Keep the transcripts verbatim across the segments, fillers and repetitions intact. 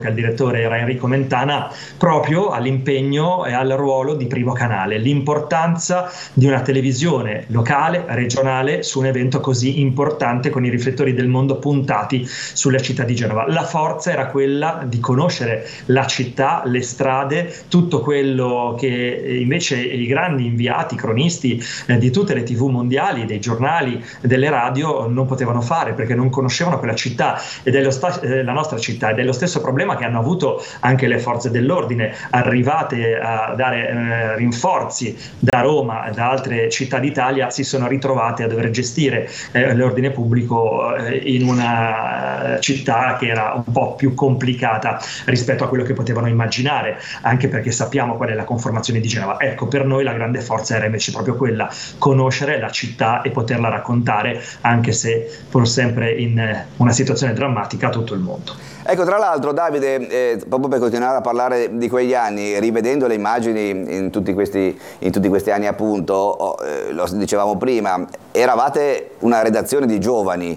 il direttore era Enrico Mentana, proprio all'impegno e al ruolo di primo canale, l'importanza di una televisione locale, regionale, su un evento così importante con i riflettori del mondo puntati sulla città di Genova. La forza era quella di conoscere la città, le strade, tutto quello che invece i grandi inviati, cronisti eh, di tutte le tivù mondiali, dei giornali, delle radio non potevano fare, perché non conoscevano quella città ed è lo sta- eh, la nostra città, ed è lo stesso problema che hanno avuto anche le forze dell'ordine, arrivate a dare eh, rinforzi da Roma e da altre città d'Italia, si sono ritrovate a dover gestire eh, l'ordine pubblico eh, in una città che era un po' più complicata rispetto a quello che potevano immaginare, anche perché sappiamo qual è la conformazione di Genova. Ecco, per noi la grande forza era invece proprio quella, conoscere la città e poterla raccontare, anche se pur sempre in eh, una situazione drammatica, a tutto il mondo. Ecco, tra l'altro Davide, eh, proprio per continuare a parlare di quegli anni, rivedendo le immagini in tutti questi, in tutti questi anni appunto, oh, eh, lo dicevamo prima, eravate una redazione di giovani,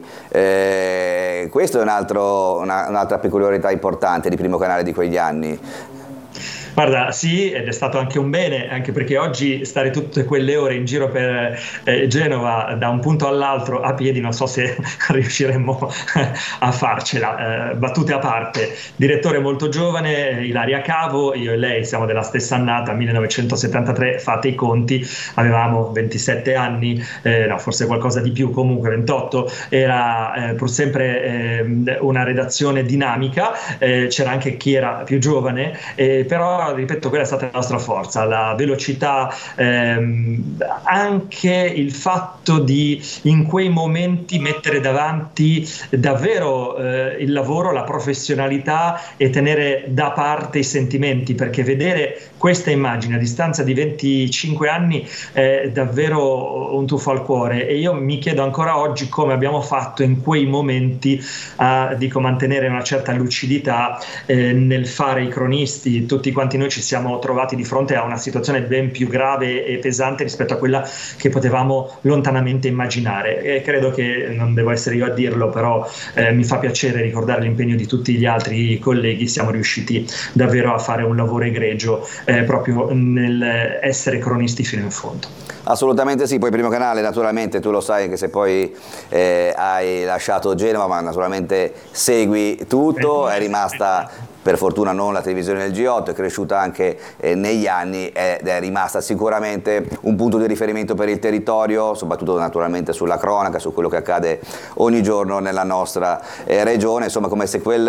eh, questo è un altro, una, un'altra peculiarità importante di Primo Canale di quegli anni. Guarda, sì, ed è stato anche un bene, anche perché oggi stare tutte quelle ore in giro per eh, Genova da un punto all'altro a piedi non so se riusciremmo a farcela. Eh, battute a parte, direttore molto giovane, Ilaria Cavo, io e lei siamo della stessa annata, millenovecentosettantatré, fate i conti, avevamo ventisette anni, eh, no, forse qualcosa di più, comunque ventotto, era eh, pur sempre eh, una redazione dinamica, eh, c'era anche chi era più giovane, eh, però ripeto, quella è stata la nostra forza, la velocità, ehm, anche il fatto di in quei momenti mettere davanti davvero eh, il lavoro, la professionalità e tenere da parte i sentimenti, perché vedere questa immagine a distanza di venticinque anni è davvero un tuffo al cuore, e io mi chiedo ancora oggi come abbiamo fatto in quei momenti a dico, mantenere una certa lucidità eh, nel fare i cronisti. Tutti quanti noi ci siamo trovati di fronte a una situazione ben più grave e pesante rispetto a quella che potevamo lontanamente immaginare, e credo che, non devo essere io a dirlo, però eh, mi fa piacere ricordare l'impegno di tutti gli altri colleghi. Siamo riusciti davvero a fare un lavoro egregio eh, proprio nel essere cronisti fino in fondo. Assolutamente sì, poi Primo Canale naturalmente tu lo sai che se poi eh, hai lasciato Genova, ma naturalmente segui tutto, è rimasta per fortuna non la televisione del G otto, è cresciuta anche eh, negli anni ed è rimasta sicuramente un punto di riferimento per il territorio, soprattutto naturalmente sulla cronaca, su quello che accade ogni giorno nella nostra eh, regione, insomma come se quel,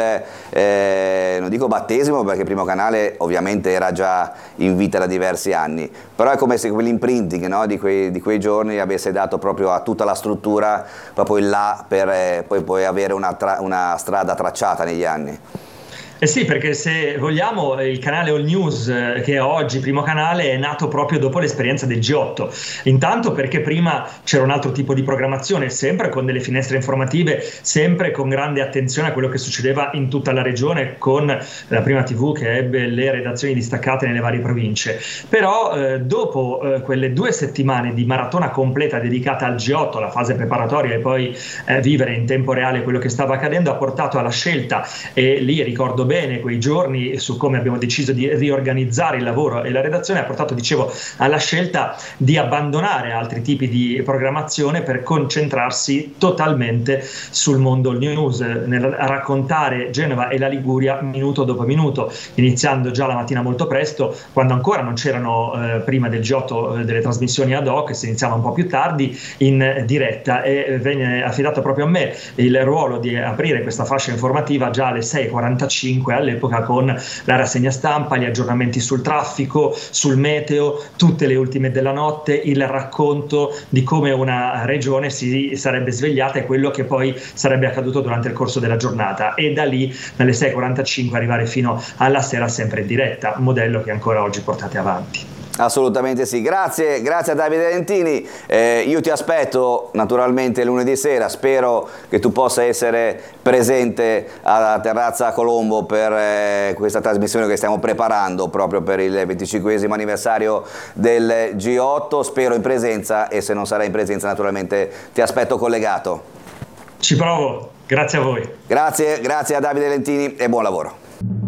eh, non dico battesimo perché Primo Canale ovviamente era già in vita da diversi anni, però è come se quell'imprinting, no, di, quei, di quei giorni avesse dato proprio a tutta la struttura proprio il là per eh, poi, poi avere una, tra, una strada tracciata negli anni. Eh sì, perché se vogliamo il canale All News eh, che è oggi Primo Canale è nato proprio dopo l'esperienza del G otto, intanto perché prima c'era un altro tipo di programmazione, sempre con delle finestre informative, sempre con grande attenzione a quello che succedeva in tutta la regione, con la prima tivù che ebbe le redazioni distaccate nelle varie province, però eh, dopo eh, quelle due settimane di maratona completa dedicata al G otto, alla fase preparatoria e poi eh, vivere in tempo reale quello che stava accadendo, ha portato alla scelta, e lì ricordo bene quei giorni su come abbiamo deciso di riorganizzare il lavoro e la redazione, ha portato, dicevo, alla scelta di abbandonare altri tipi di programmazione per concentrarsi totalmente sul mondo news, nel raccontare Genova e la Liguria minuto dopo minuto, iniziando già la mattina molto presto, quando ancora non c'erano eh, prima del G otto eh, delle trasmissioni ad hoc, si iniziava un po' più tardi in diretta, e venne affidato proprio a me il ruolo di aprire questa fascia informativa già alle sei e quarantacinque all'epoca, con la rassegna stampa, gli aggiornamenti sul traffico, sul meteo, tutte le ultime della notte, il racconto di come una regione si sarebbe svegliata e quello che poi sarebbe accaduto durante il corso della giornata, e da lì dalle sei e quarantacinque arrivare fino alla sera sempre in diretta, un modello che ancora oggi portate avanti. Assolutamente sì, grazie, grazie a Davide Lentini, eh, io ti aspetto naturalmente lunedì sera, spero che tu possa essere presente alla Terrazza Colombo per eh, questa trasmissione che stiamo preparando proprio per il venticinquesimo anniversario del G otto, spero in presenza, e se non sarai in presenza naturalmente ti aspetto collegato. Ci provo, grazie a voi. Grazie, grazie a Davide Lentini e buon lavoro.